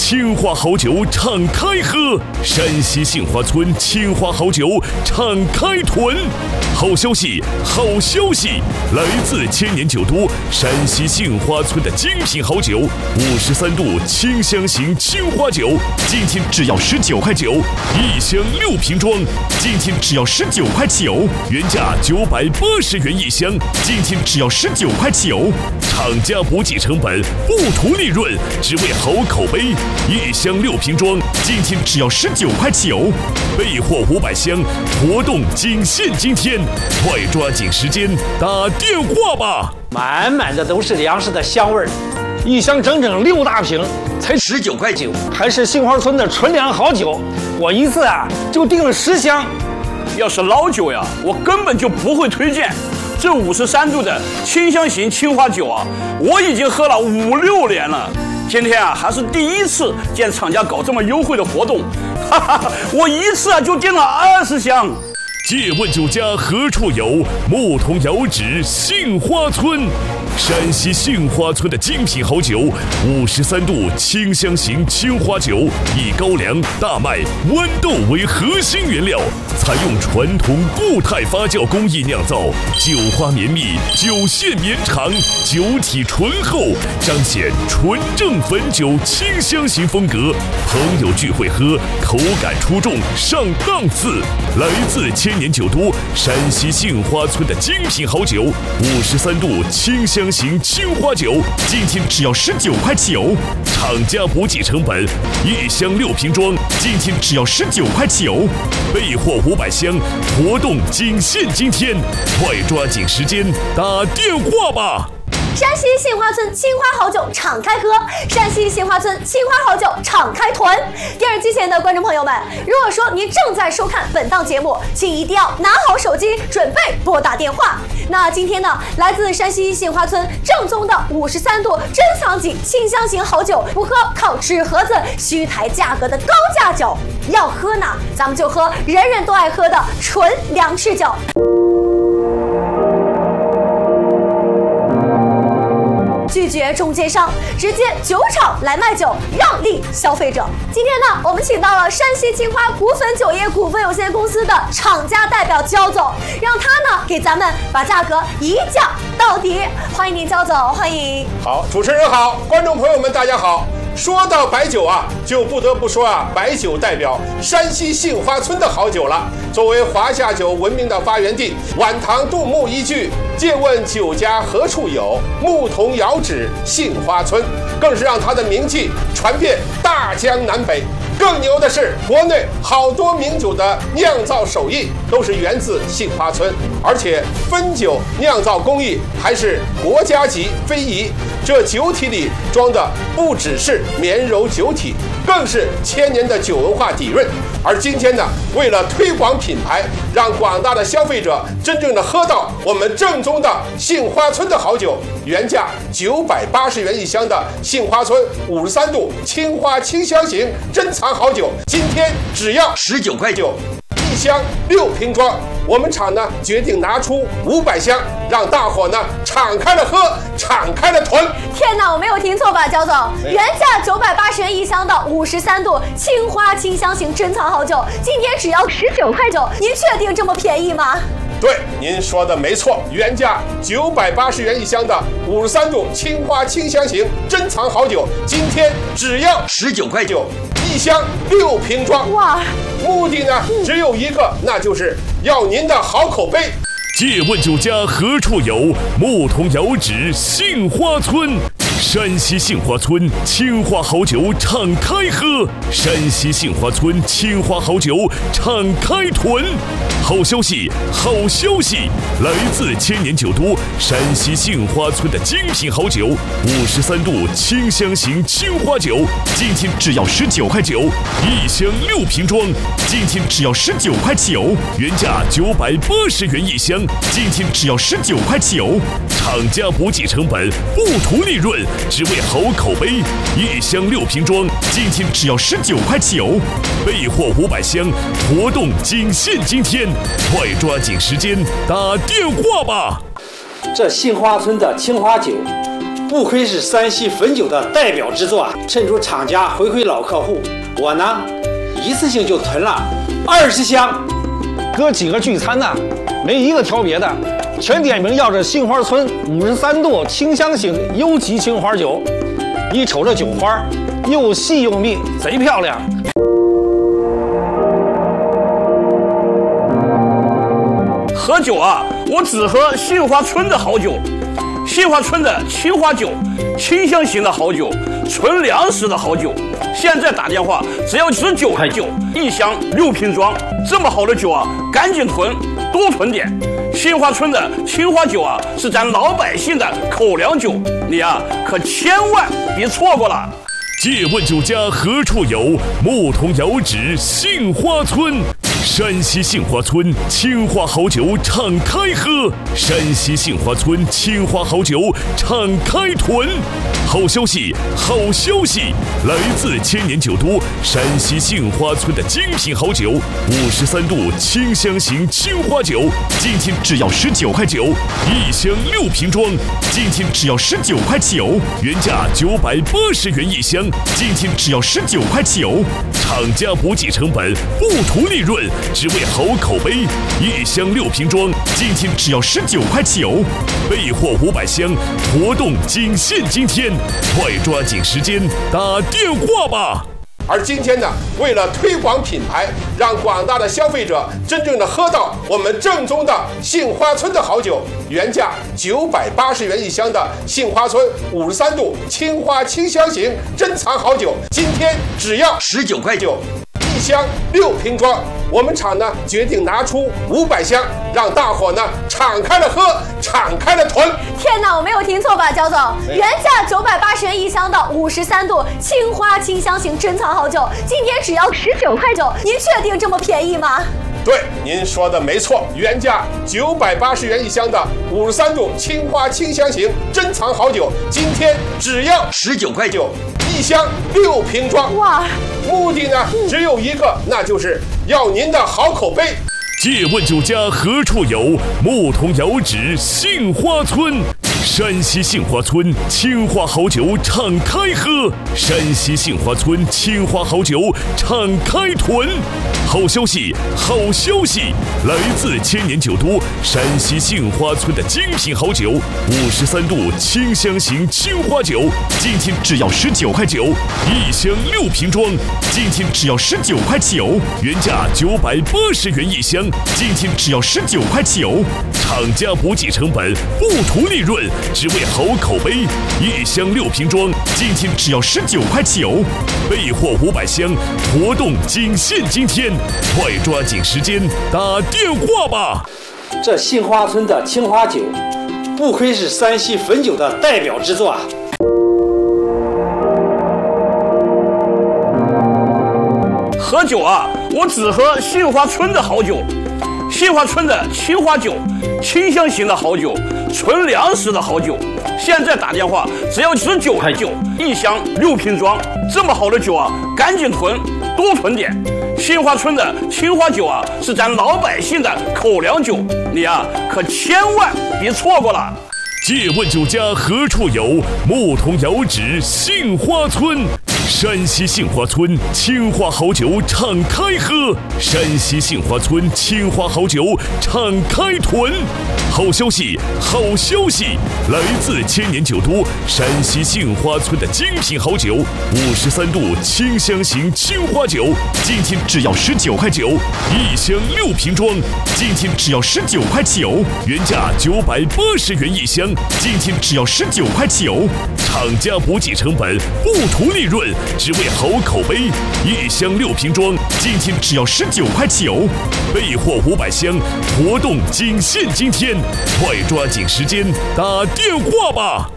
青花好酒敞开喝，山西杏花村青花好酒敞开囤。好消息，好消息！来自千年酒都山西杏花村的精品好酒，53度清香型青花酒，今天只要19块9，一箱6瓶装，今天只要19块9，原价980元一箱，今天只要19块9。厂家不计成本，不图利润，只为好口碑。一箱6瓶装，今天只要19块9，备货500箱，活动仅限今天，快抓紧时间打电话吧！ 满满的都是粮食的香味儿，一箱整整6大瓶，才19块9，还是杏花村的纯粮好酒，我一次就订了10箱。 要是老酒呀，我根本就不会推荐。这53度的清香型青花酒我已经喝了5、6年了。今天还是第一次见厂家搞这么优惠的活动，我一次就订了20箱。 借问酒家何处有？牧童遥指杏花村。山西杏花村的精品好酒，53度清香型青花酒，以高粱、大麦、豌豆为核心原料，采用传统固态发酵工艺酿造，酒花绵密，酒线绵长，酒体醇厚，彰显纯正汾酒清香型风格。朋友聚会喝，口感出众，上档次。来自千年酒都山西杏花村的精品好酒，53度清香型青花酒，今天只要19块9，厂家不计成本，一箱6瓶装，今天只要19块9，备货500箱，活动仅限今天，快抓紧时间打电话吧！ 山西杏花村青花好酒敞开喝，山西杏花村青花好酒敞开囤。电视机前的观众朋友们，如果说您正在收看本档节目，请一定要拿好手机，准备拨打电话。那今天呢，来自山西杏花村正宗的53度珍藏级清香型好酒，不喝靠纸盒子虚抬价格的高价酒，要喝呢，咱们就喝人人都爱喝的纯粮食酒。拒绝中间商，直接酒厂来卖酒，让利消费者。今天呢，我们请到了山西青花谷粉酒业股份有限公司的厂家代表焦总，让他呢给咱们把价格一降到底。欢迎您，焦总，欢迎。 好，主持人好，观众朋友们大家好。说到白酒就不得不说白酒代表山西杏花村的好酒了。作为华夏酒闻名的发源地，晚唐杜牧一句“借问酒家何处有，牧童遥指杏花村”，更是让它的名气传遍大江南北。更牛的是，国内好多名酒的酿造手艺都是源自杏花村，而且汾酒酿造工艺还是国家级非遗。这酒体里装的不只是绵柔酒体，更是千年的酒文化底蕴。而今天呢，为了推广品牌，让广大的消费者真正的喝到我们正宗的杏花村的好酒，原价980元一箱的杏花村53度青花清香型珍藏好酒，今天只要19块9，一箱6瓶装。我们厂呢决定拿出500箱，让大伙呢敞开了喝，敞开了囤。 天哪，我没有听错吧，焦总？原价980元一箱的53度青花清香型珍藏好酒，今天只要19块9，您确定这么便宜吗？ 对，您说的没错，原价980元一箱的53度青花清香型珍藏好酒，今天只要19块9，一箱6瓶装。 哇！ 目的呢只有一个，那就是要您的好口碑。 借问酒家何处有？牧童遥指杏花村。山西杏花村青花好酒敞开喝，山西杏花村青花好酒敞开囤。好消息，好消息！来自千年酒都山西杏花村的精品好酒，53度清香型青花酒，今天只要19块9，一箱6瓶装，今天只要19块9，原价980元一箱，今天只要19块9。厂家不计成本，不图利润，只为好口碑。一箱6瓶装，今天只要19块9，备货500箱，活动仅限今天，快抓紧时间打电话吧！ 这杏花村的青花酒， 不愧是山西汾酒的代表之作啊！趁着厂家回馈老客户，我呢一次性就囤了20箱。 哥几个聚餐呢，没一个挑别的，全点名要这杏花村53度清香型优级青花酒。一瞅这酒花，又细又密，贼漂亮。 喝酒啊，我只喝杏花村的好酒。杏花村的青花酒，清香型的好酒，纯粮食的好酒。现在打电话只要19块9，一箱6瓶装。这么好的酒啊，赶紧囤，多囤点。杏花村的青花酒啊，是咱老百姓的口粮酒，你啊可千万别错过了。 借问酒家何处有？牧童遥指杏花村。山西杏花村青花好酒敞开喝，山西杏花村青花好酒敞开囤。好消息，好消息！来自千年酒都山西杏花村的精品好酒，53度清香型青花酒，今天只要19块9，一箱6瓶装，今天只要19块9，原价980元一箱，今天只要19块9。厂家不计成本，不图利润，只为好口碑。一箱6瓶装，今天只要19块9，备货500箱，活动仅限今天，快抓紧时间打电话吧！ 而今天呢，为了推广品牌，让广大的消费者真正的喝到我们正宗的杏花村的好酒，原价980元一箱的杏花村53度青花清香型珍藏好酒，今天只要19块9，一箱6瓶装。我们厂呢决定拿出500箱，让大伙呢敞开了喝，敞开了囤。 天哪，我没有听错吧，焦总？原价980元一箱的53度青花清香型珍藏好酒，今天只要19块9，您确定这么便宜吗？ 对，您说的没错，原价980元一箱的53度青花清香型珍藏好酒，今天只要19块9，一箱6瓶装。 哇！ 目的呢只有一个，那就是要您的好口碑。 借问酒家何处有？牧童遥指杏花村。山西杏花村青花好酒敞开喝，山西杏花村青花好酒敞开囤。好消息，好消息！来自千年酒都山西杏花村的精品好酒，53度清香型青花酒，今天只要19块9，一箱6瓶装，今天只要19块9，原价980元一箱，今天只要19块9。厂家不计成本，不图利润，只为好口碑。一箱6瓶装，今天只要19块9，备货500箱，活动仅限今天，快抓紧时间打电话吧！ 这杏花村的青花酒，不愧是山西汾酒的代表之作啊！ 喝酒啊，我只喝杏花村的好酒。杏花村的青花酒，清香型的好酒，纯粮食的好酒。现在打电话只要19块9，一箱6瓶装。这么好的酒啊，赶紧囤，多囤点。杏花村的青花酒啊，是咱老百姓的口粮酒，你啊可千万别错过了。 借问酒家何处有？牧童遥指杏花村。山西杏花村青花好酒敞开喝，山西杏花村青花好酒敞开囤。好消息，好消息！来自千年酒都山西杏花村的精品好酒，53度清香型青花酒，今天只要19块9，一箱6瓶装，今天只要19块9，原价980元一箱，今天只要19块9。厂家不计成本，不图利润，只为好口碑。一箱6瓶装，今天只要19块9，备货500箱，活动仅限今天，快抓紧时间打电话吧！